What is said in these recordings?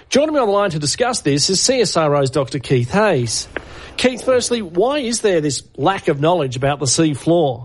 Joining me on the line to discuss this is CSIRO's Dr. Keith Hayes. Keith, firstly, why is there this lack of knowledge about the sea floor?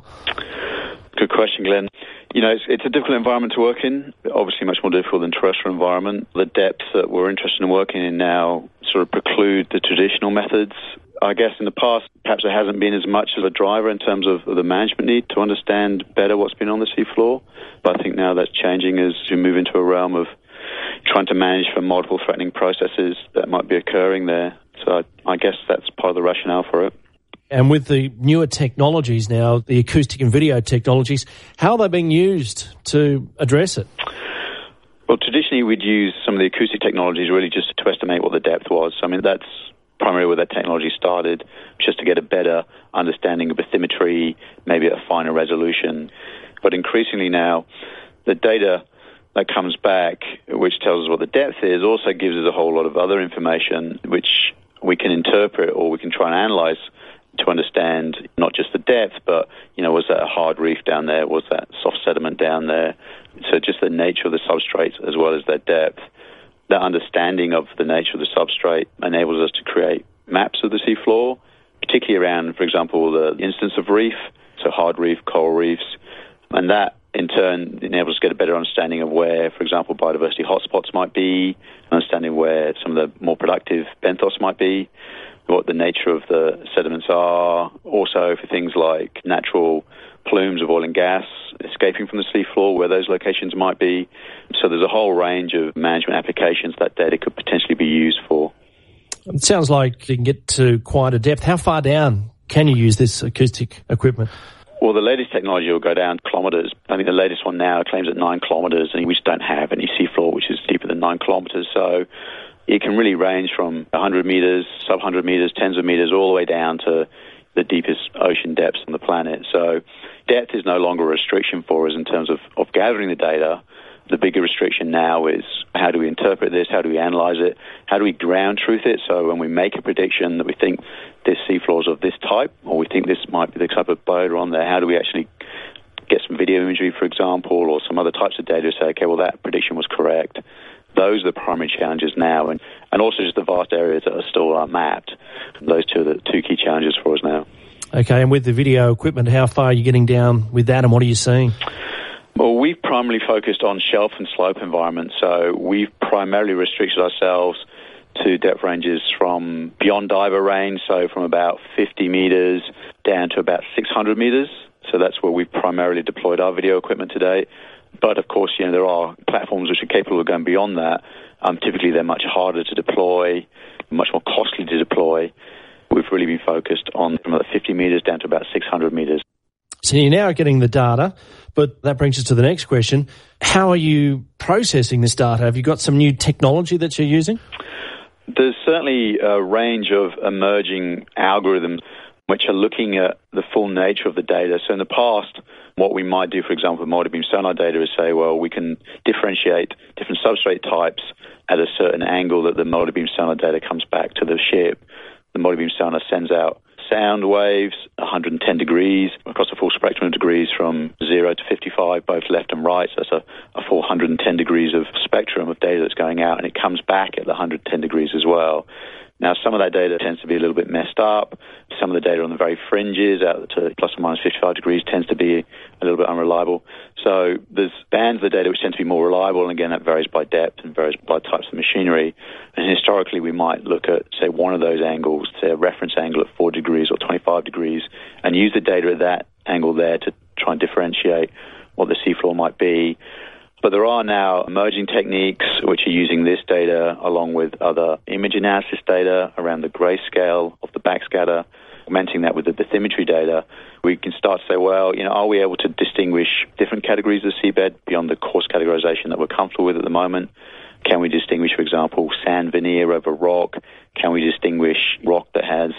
Good question, Glenn. You know, it's a difficult environment to work in, obviously much more difficult than terrestrial environment. The depths that we're interested in working in now sort of preclude the traditional methods. I guess in the past, perhaps there hasn't been as much of a driver in terms of the management need to understand better what's been on the seafloor. But I think now that's changing as we move into a realm of trying to manage for multiple threatening processes that might be occurring there. So I guess that's part of the rationale for it. And with the newer technologies now, the acoustic and video technologies, how are they being used to address it? Well, traditionally we'd use some of the acoustic technologies really just to estimate what the depth was. I mean, that's primarily where that technology started, just to get a better understanding of bathymetry, maybe at a finer resolution. But increasingly now, the data that comes back, which tells us what the depth is, also gives us a whole lot of other information which we can interpret or we can try and analyze to understand not just the depth, but, you know, was that a hard reef down there? Was that soft sediment down there? So just the nature of the substrates as well as their depth. That understanding of the nature of the substrate enables us to create maps of the seafloor, particularly around, for example, the instance of reef, so hard reef, coral reefs, and that in turn enables us to get a better understanding of where, for example, biodiversity hotspots might be, understanding where some of the more productive benthos might be, what the nature of the sediments are, also for things like natural plumes of oil and gas escaping from the seafloor, where those locations might be. So there's a whole range of management applications that data could potentially be used for. It sounds like you can get to quite a depth. How far down can you use this acoustic equipment? Well, the latest technology will go down kilometres. I think the latest one now claims at 9 kilometres, and we just don't have any seafloor which is deeper than 9 kilometres. So it can really range from 100 metres, sub-100 metres, tens of metres, all the way down to the deepest ocean depths on the planet. So depth is no longer a restriction for us in terms of gathering the data. The bigger restriction now is how do we interpret this, how do we analyse it, how do we ground truth it? So when we make a prediction that we think this seafloor is of this type, or we think this might be the type of biota on there, how do we actually get some video imagery, for example, or some other types of data to say, okay, well, that prediction was correct. Those are the primary challenges now, and also just the vast areas that are still unmapped. Those two are the two key challenges for us now. Okay, and with the video equipment, how far are you getting down with that, and what are you seeing? Well, we've primarily focused on shelf and slope environments, so we've primarily restricted ourselves to depth ranges from beyond diver range, so from about 50 metres down to about 600 metres. So that's where we've primarily deployed our video equipment today. But, of course, you know, there are platforms which are capable of going beyond that. Typically, they're much harder to deploy, much more costly to deploy. We've really been focused on from about 50 metres down to about 600 metres. So you're now getting the data, but that brings us to the next question. How are you processing this data? Have you got some new technology that you're using? There's certainly a range of emerging algorithms which are looking at the full nature of the data. So in the past, what we might do, for example, with multi-beam sonar data is say, well, we can differentiate different substrate types at a certain angle that the multi-beam sonar data comes back to the ship. The multi-beam sonar sends out sound waves, 110 degrees, across a full spectrum of degrees from 0 to 55, both left and right. So that's a full 110 degrees of spectrum of data that's going out, and it comes back at the 110 degrees as well. Now, some of that data tends to be a little bit messed up. Some of the data on the very fringes, out to plus or minus 55 degrees, tends to be a little bit unreliable. So there's bands of the data which tend to be more reliable, and again, that varies by depth and varies by types of machinery. And historically, we might look at, say, one of those angles, say a reference angle at 4 degrees or 25 degrees, and use the data at that angle there to try and differentiate what the seafloor might be. But there are now emerging techniques which are using this data along with other image analysis data around the grayscale of the backscatter, augmenting that with the bathymetry data. We can start to say, well, you know, are we able to distinguish different categories of seabed beyond the coarse categorization that we're comfortable with at the moment? Can we distinguish, for example, sand veneer over rock? Can we distinguish rock that has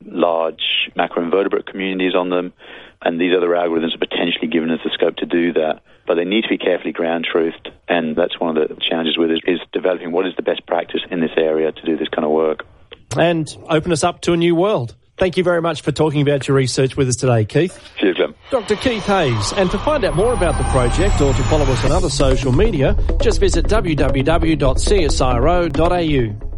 large macroinvertebrate communities on them? And these other algorithms are potentially giving us the scope to do that. But they need to be carefully ground-truthed, and that's one of the challenges with it, is developing what is the best practice in this area to do this kind of work. And open us up to a new world. Thank you very much for talking about your research with us today, Keith. Cheers, Glenn. Dr. Keith Hayes. And to find out more about the project or to follow us on other social media, just visit www.csiro.au.